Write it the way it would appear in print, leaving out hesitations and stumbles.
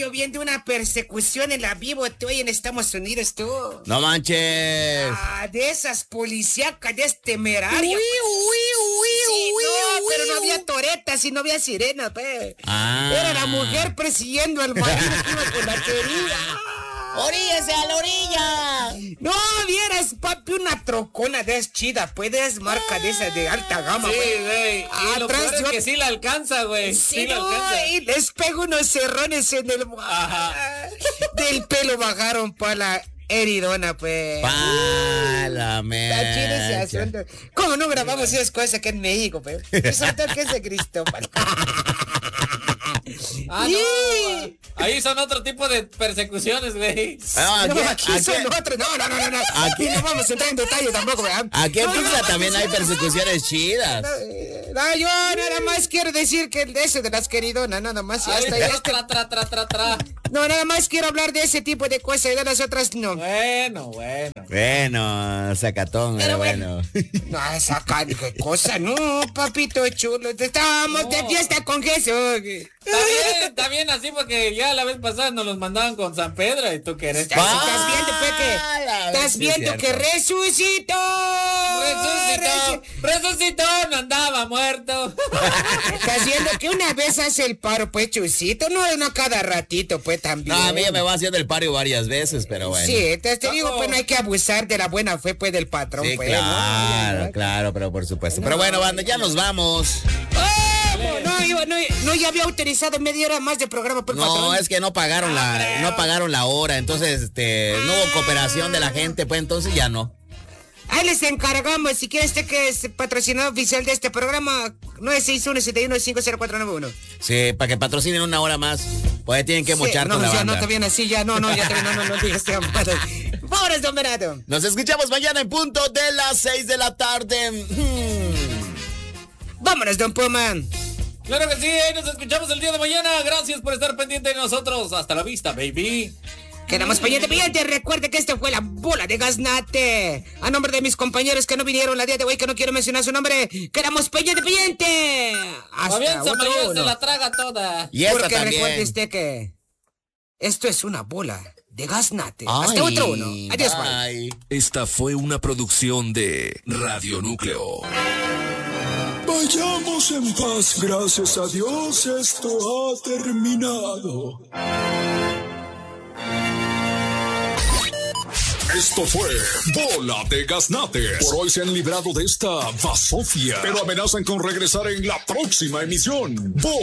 yo viendo una persecución en la vivo, tú, en Estados Unidos, tú. No manches. De esas policíacas, de temerario. Pero no había toretas y no había sirenas, pe. Era la mujer persiguiendo al marido que iba con la querida. ¡Oríllese a la orilla! No, vieras, papi, una trocona de es chida, pues, de es marca de esa de alta gama, sí, güey. güey. Y lo peor es que sí la alcanza, güey. Sí, la no, alcanza. y les pego unos cerrones en el... Ajá. Del pelo bajaron pa' la heridona, pues. ¡Pa la Está chido ese mecha! asunto. ¿Cómo no grabamos esas cosas aquí en México, pues? Resulta que es de Cristóbal. Ah, no. Ahí son otro tipo de persecuciones, güey. Aquí son otros. No. Aquí no vamos a entrar en detalle tampoco, ¿verdad? Aquí en Pizza también hay persecuciones chidas. No, yo nada más quiero decir que de eso de las queridonas, nada más. Ahí Hasta está, tra. No, nada más quiero hablar de ese tipo de cosas y de las otras no. Bueno. Bueno, sacatón, pero bueno. No, sacar qué cosa, no, papito chulo. Estábamos de fiesta con Jesús. Está bien así porque ya la vez pasada nos los mandaban con San Pedro y tú querés. Estás viendo, Peque. Estás viendo que resucitó. Resucitó, no andaba muerto. Estás viendo que una vez hace el paro, pues, Chusito, no cada ratito, pues, también. No, a mí ya me va haciendo el pario varias veces, pero bueno. Sí, te digo, pues, no hay que abusar de la buena fe, pues, del patrón, Sí, pues, claro, ¿no? claro, pero por supuesto. Pero bueno, banda, ya nos vamos. No, ya había autorizado media hora más de programa, pues, patrón. No, es que no pagaron la hora, entonces, no hubo cooperación de la gente, pues, entonces ya no. Ahí les encargamos, si quiere usted que es patrocinador oficial de este programa, 961-71-50491. Sí, para que patrocinen una hora más, pues tienen que mochar con la banda. No, está bien así, ya no digas, Pobres, don Bernardo. Nos escuchamos mañana en punto de las 6 de la tarde. Vámonos, don Puma. Claro que sí, nos escuchamos el día de mañana. Gracias por estar pendiente de nosotros. Hasta la vista, baby. Quedamos pendiente. Recuerde que esta fue la bola de gaznate. A nombre de mis compañeros que no vinieron la día de hoy, que no quiero mencionar su nombre, quedamos pendiente. Fabián se la traga toda. Y esta porque también. recuerde usted que esto es una bola de gaznate. Hasta otro uno. Adiós, bye. Esta fue una producción de Radio Núcleo. Vayamos en paz, gracias a Dios, esto ha terminado. Esto fue Bola de Gaznate. Por hoy se han librado de esta basofia, pero amenazan con regresar en la próxima emisión.